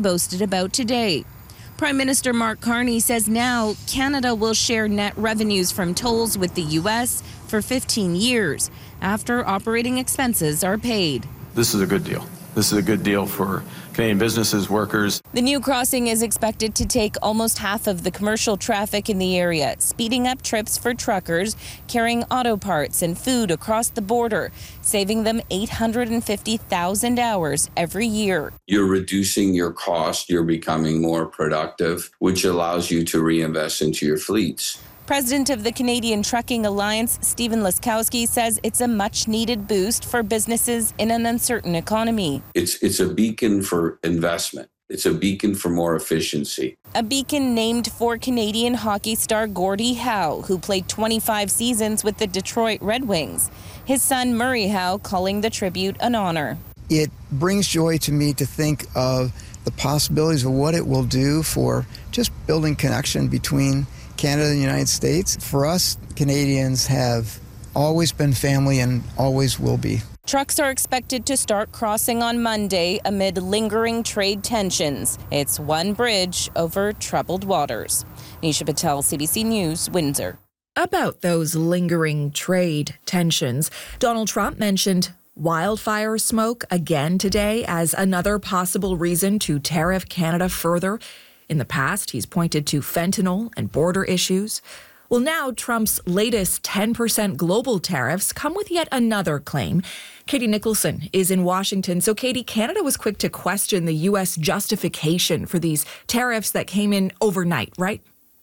boasted about today. Prime Minister Mark Carney says now Canada will share net revenues from tolls with the U.S. for 15 years after operating expenses are paid. This is a good deal. This is a good deal for Canadian businesses, workers. The new crossing is expected to take almost half of the commercial traffic in the area, speeding up trips for truckers carrying auto parts and food across the border, saving them 850,000 hours every year. You're reducing your cost, you're becoming more productive, which allows you to reinvest into your fleets. President of the Canadian Trucking Alliance, Stephen Laskowski, says it's a much-needed boost for businesses in an uncertain economy. It's a beacon for investment. It's a beacon for more efficiency. A beacon named for Canadian hockey star Gordie Howe, who played 25 seasons with the Detroit Red Wings. His son, Murray Howe, calling the tribute an honor. It brings joy to me to think of the possibilities of what it will do for just building connection between Canada and the United States. For us, Canadians have always been family and always will be. Trucks are expected to start crossing on Monday amid lingering trade tensions. It's one bridge over troubled waters. Nisha Patel, CBC News, Windsor. About those lingering trade tensions, Donald Trump mentioned wildfire smoke again today as another possible reason to tariff Canada further. In the past, he's pointed to fentanyl and border issues. Well, now Trump's latest 10% global tariffs come with yet another claim. Katie Nicholson is in Washington. So, Katie, Canada was quick to question the U.S. justification for these tariffs that came in overnight, right?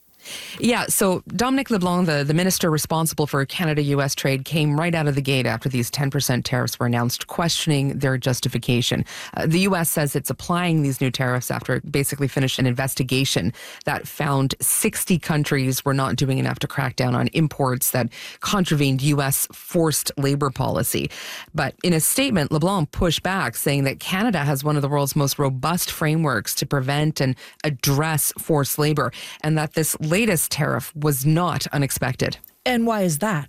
Yeah, so Dominic LeBlanc, the minister responsible for Canada-U.S. trade, came right out of the gate after these 10% tariffs were announced, questioning their justification. The U.S. says it's applying these new tariffs after it basically finished an investigation that found 60 countries were not doing enough to crack down on imports that contravened U.S. forced labor policy. But in a statement, LeBlanc pushed back, saying that Canada has one of the world's most robust frameworks to prevent and address forced labor, and that this latest tariff was not unexpected. And why is that?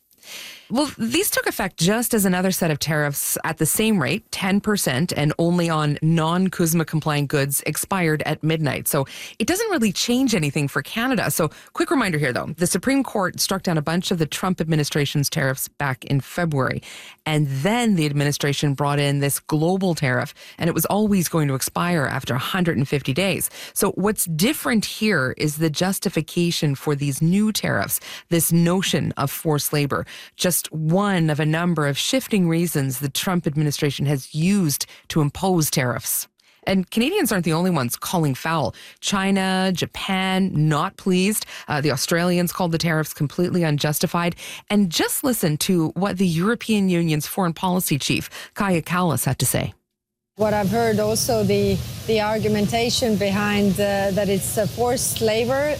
Well, these took effect just as another set of tariffs at the same rate, 10%, and only on non-CUSMA compliant goods expired at midnight. So it doesn't really change anything for Canada. So quick reminder here, though. The Supreme Court struck down a bunch of the Trump administration's tariffs back in February. And then the administration brought in this global tariff, and it was always going to expire after 150 days. So what's different here is the justification for these new tariffs, this notion of forced labor. Just one of a number of shifting reasons the Trump administration has used to impose tariffs. And Canadians aren't the only ones calling foul. China, Japan, not pleased. The Australians called the tariffs completely unjustified. And just listen to what the European Union's foreign policy chief, Kaja Kallas, had to say. What I've heard also, the argumentation behind that it's forced labor,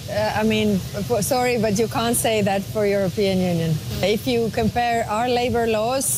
sorry, but you can't say that for European Union. If you compare our labor laws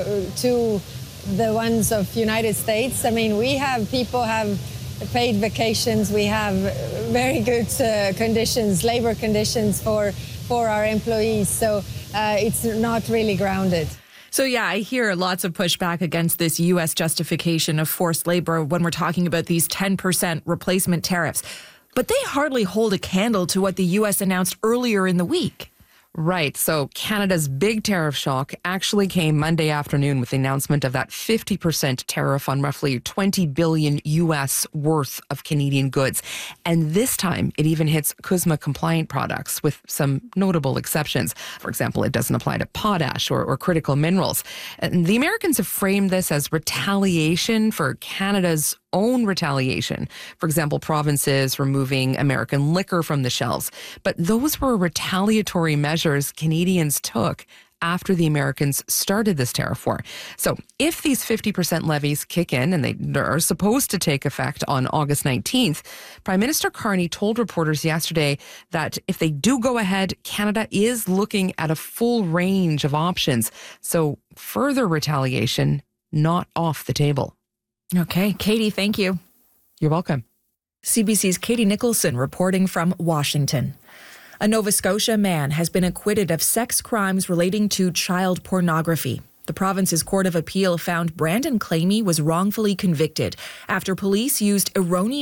to the ones of United States, people have paid vacations, we have very good conditions, labor conditions for our employees, so it's not really grounded. So, yeah, I hear lots of pushback against this U.S. justification of forced labor when we're talking about these 10% replacement tariffs. But they hardly hold a candle to what the U.S. announced earlier in the week. Right. So Canada's big tariff shock actually came Monday afternoon with the announcement of that 50% tariff on roughly $20 billion U.S. worth of Canadian goods. And this time it even hits CUSMA compliant products with some notable exceptions. For example, it doesn't apply to potash or critical minerals. And the Americans have framed this as retaliation for Canada's own retaliation. For example, provinces removing American liquor from the shelves. But those were retaliatory measures Canadians took after the Americans started this tariff war. So if these 50% levies kick in, and they are supposed to take effect on August 19th, Prime Minister Carney told reporters yesterday that if they do go ahead, Canada is looking at a full range of options. So further retaliation not off the table. Okay, Katie, thank you. You're welcome. CBC's Katie Nicholson reporting from Washington. A Nova Scotia man has been acquitted of sex crimes relating to child pornography. The province's Court of Appeal found Brandon Clamy was wrongfully convicted after police used erroneous